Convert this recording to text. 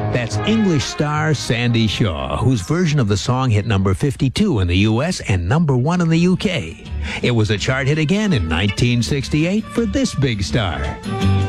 That's English star Sandy Shaw, whose version of the song hit number 52 in the U.S. and number 1 in the U.K. It was a chart hit again in 1968 for this big star.